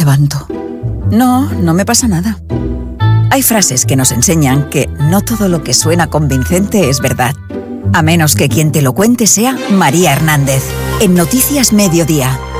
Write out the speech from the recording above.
levanto. No, no me pasa nada. Hay frases que nos enseñan que no todo lo que suena convincente es verdad. A menos que quien te lo cuente sea María Hernández, en Noticias Mediodía.